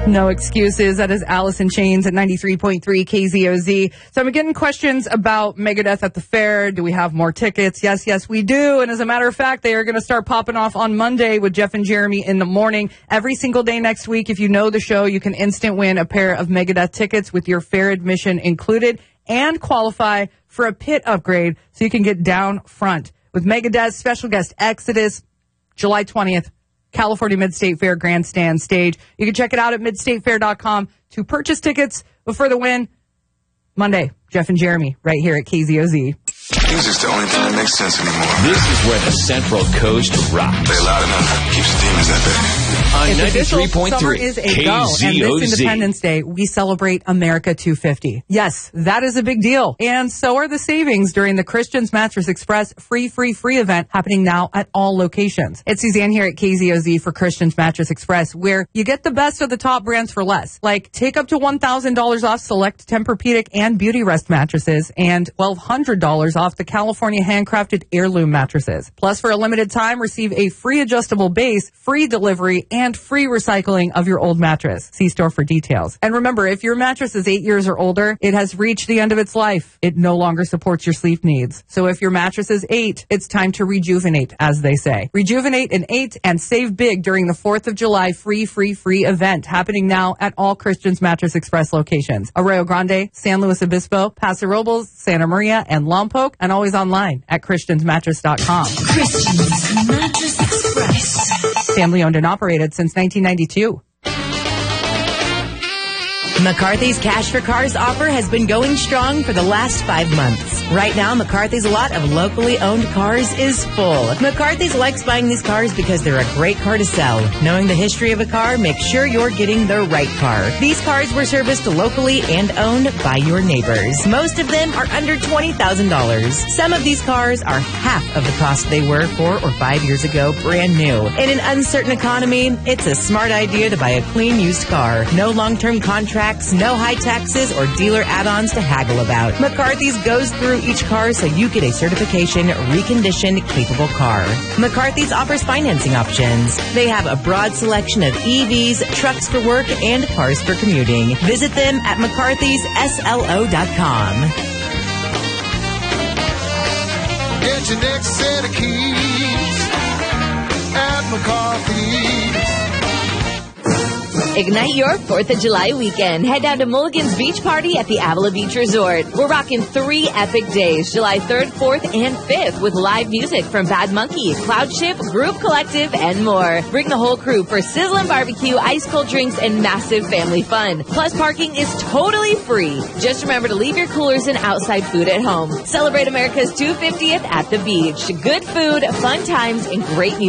No excuses. That is Alice in Chains at 93.3 KZOZ. So I'm getting questions about Megadeth at the fair. Do we have more tickets? Yes, we do. And as a matter of fact, they are going to start popping off on Monday with Jeff and Jeremy in the morning. Every single day next week, if you know the show, you can instant win a pair of Megadeth tickets with your fair admission included and qualify for a pit upgrade so you can get down front. With Megadeth, special guest Exodus, July 20th. California Mid-State Fair Grandstand Stage. You can check it out at midstatefair.com to purchase tickets. But for the win, Monday, Jeff and Jeremy right here at KZOZ. Music's the only thing that makes sense anymore. This is where the Central Coast rocks. Play loud enough, keeps the demons at bay. On It's official, summer 93.3 is a go, and this KZOZ. Independence Day, we celebrate America 250. Yes, that is a big deal. And so are the savings during the Christian's Mattress Express free event happening now at all locations. It's Suzanne here at KZOZ for Christian's Mattress Express, where you get the best of the top brands for less. Like, take up to $1,000 off select Tempur-Pedic and Beauty Rest mattresses, and $1,200 off the California handcrafted heirloom mattresses. Plus, for a limited time, receive a free adjustable base, free delivery, and free recycling of your old mattress. See store for details. And remember, if your mattress is 8 years or older, it has reached the end of its life. It no longer supports your sleep needs. So if your mattress is 8, it's time to rejuvenate, as they say. Rejuvenate in 8 and save big during the 4th of July free event happening now at all Christian's Mattress Express locations. Arroyo Grande, San Luis Obispo, Paso Robles, Santa Maria, and Lompoc, and always online at christiansmattress.com. Christian's Mattress Express. Family owned and operated since 1992. McCarthy's Cash for Cars offer has been going strong for the last 5 months. Right now, McCarthy's lot of locally owned cars is full. McCarthy's likes buying these cars because they're a great car to sell. Knowing the history of a car, make sure you're getting the right car. These cars were serviced locally and owned by your neighbors. Most of them are under $20,000. Some of these cars are half of the cost they were 4 or 5 years ago, brand new. In an uncertain economy, it's a smart idea to buy a clean used car. No long-term contracts, no high taxes or dealer add-ons to haggle about. McCarthy's goes through each car so you get a certification, reconditioned, capable car. McCarthy's offers financing options. They have a broad selection of EVs, trucks for work, and cars for commuting. Visit them at McCarthy'sSLO.com. Get your next set of keys at McCarthy's. Ignite your 4th of July weekend. Head down to Mulligan's Beach Party at the Avila Beach Resort. We're rocking 3 epic days, July 3rd, 4th, and 5th, with live music from Bad Monkey, Cloud Ship, Group Collective, and more. Bring the whole crew for sizzling barbecue, ice-cold drinks, and massive family fun. Plus, parking is totally free. Just remember to leave your coolers and outside food at home. Celebrate America's 250th at the beach. Good food, fun times, and great music.